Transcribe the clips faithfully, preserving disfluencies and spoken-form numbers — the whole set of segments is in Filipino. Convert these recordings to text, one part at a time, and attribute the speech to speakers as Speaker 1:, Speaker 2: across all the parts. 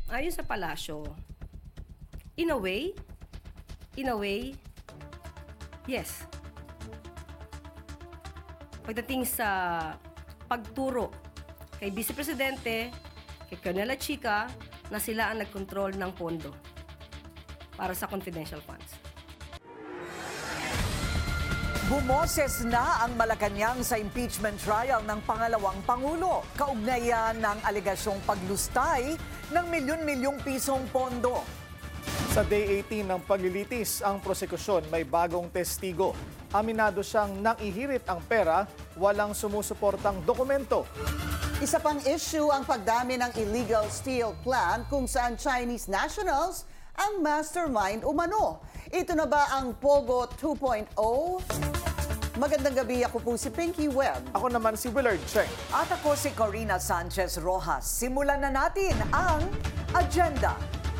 Speaker 1: ayon sa palasyo, in a way, in a way, yes. Pagdating sa pagturo kay Vice Presidente, kay Colonel Chica, na sila ang nagkontrol ng pondo para sa confidential funds.
Speaker 2: Bumoses na ang Malacanang sa impeachment trial ng pangalawang Pangulo. Kaugnayan ng alegasyong paglustay ng milyon-milyong pisong pondo.
Speaker 3: Sa Day eighteen ng paglilitis, ang prosekusyon may bagong testigo. Aminado siyang nangihirit ang pera, walang sumusuportang dokumento.
Speaker 4: Isa pang issue ang pagdami ng illegal steel plant kung saan Chinese nationals ang mastermind umano. Ito na ba ang Pogo two point oh? Magandang gabi, ako po si Pinky Webb.
Speaker 3: Ako naman si Willard Cheng.
Speaker 2: At ako si Corina Sanchez Rojas. Simulan na natin ang agenda.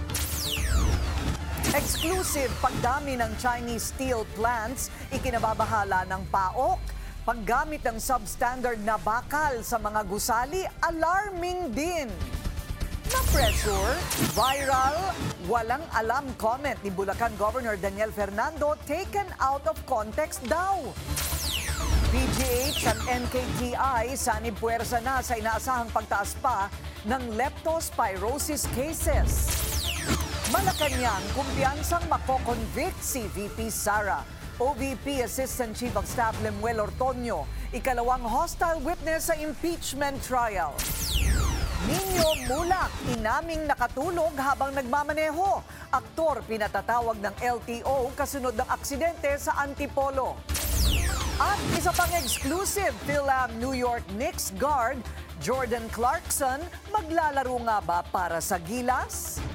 Speaker 2: Exclusive pagdami ng Chinese steel plants, ikinababahala ng P A O K. Paggamit ng substandard na bakal sa mga gusali, alarming din. Na-pressure, viral, walang alam comment ni Bulacan Governor Daniel Fernando, taken out of context daw. P G H at N K T I sanib puwersa na sa inaasahang pagtaas pa ng leptospirosis cases. Malacanang, kumpiyansang makoconvict si V P Sara. O V P Assistant Chief of Staff Lemuel Ortonio, ikalawang hostile witness sa impeachment trial. Nino Mulak, inaming nakatulog habang nagmamaneho. Aktor pinatatawag ng L T O kasunod ng aksidente sa Antipolo. At isa pang exclusive, PhilAm New York Knicks guard Jordan Clarkson, maglalaro nga ba para sa Gilas?